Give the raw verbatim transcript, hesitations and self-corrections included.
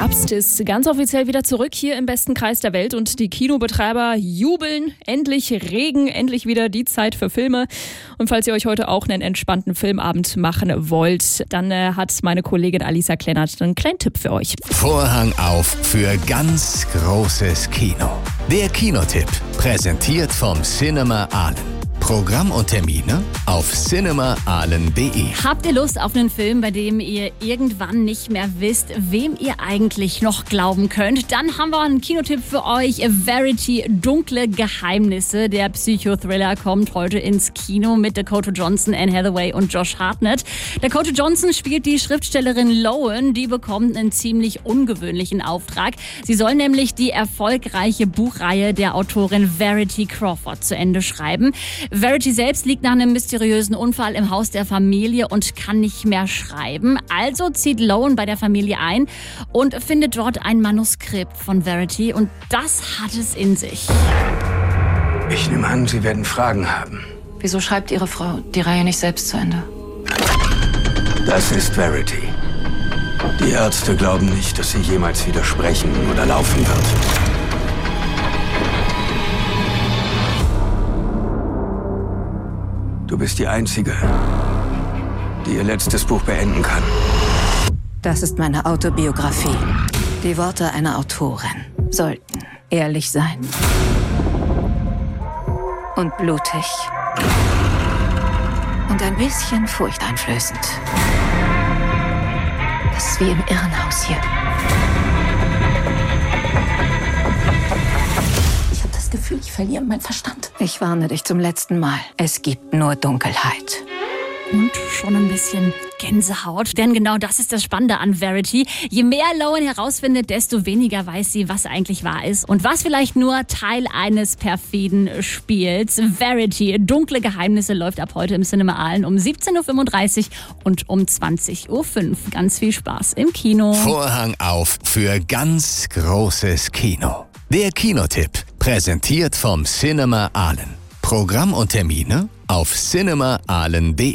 Herbst ist ganz offiziell wieder zurück hier im besten Kreis der Welt und die Kinobetreiber jubeln. Endlich Regen, endlich wieder die Zeit für Filme. Und falls ihr euch heute auch einen entspannten Filmabend machen wollt, dann äh, hat meine Kollegin Alisa Klennert einen kleinen Tipp für euch. Vorhang auf für ganz großes Kino. Der Kinotipp, präsentiert vom Cinema Aalen. Programm und Termine auf cinema aalen punkt de. Habt ihr Lust auf einen Film, bei dem ihr irgendwann nicht mehr wisst, wem ihr eigentlich noch glauben könnt? Dann haben wir einen Kinotipp für euch. Verity, dunkle Geheimnisse. Der Psychothriller kommt heute ins Kino mit Dakota Johnson, Anne Hathaway und Josh Hartnett. Dakota Johnson spielt die Schriftstellerin Lowen. Die bekommt einen ziemlich ungewöhnlichen Auftrag. Sie soll nämlich die erfolgreiche Buchreihe der Autorin Verity Crawford zu Ende schreiben. Verity selbst liegt nach einem mysteriösen Unfall im Haus der Familie und kann nicht mehr schreiben. Also zieht Lowen bei der Familie ein und findet dort ein Manuskript von Verity. Und das hat es in sich. Ich nehme an, Sie werden Fragen haben. Wieso schreibt Ihre Frau die Reihe nicht selbst zu Ende? Das ist Verity. Die Ärzte glauben nicht, dass sie jemals wieder sprechen oder laufen wird. Du bist die Einzige, die ihr letztes Buch beenden kann. Das ist meine Autobiografie. Die Worte einer Autorin sollten ehrlich sein. Und blutig. Und ein bisschen furchteinflößend. Das ist wie im Irrenhaus hier. Ich habe das Gefühl, ich verliere meinen Verstand. Ich warne dich zum letzten Mal. Es gibt nur Dunkelheit. Und schon ein bisschen Gänsehaut. Denn genau das ist das Spannende an Verity. Je mehr Lowen herausfindet, desto weniger weiß sie, was eigentlich wahr ist. Und was vielleicht nur Teil eines perfiden Spiels. Verity, dunkle Geheimnisse, läuft ab heute im Cinema Aalen um siebzehn Uhr fünfunddreißig und um zwanzig Uhr fünf. Ganz viel Spaß im Kino. Vorhang auf für ganz großes Kino. Der Kinotipp, präsentiert vom Cinema Aalen. Programm und Termine auf cinema aalen punkt de.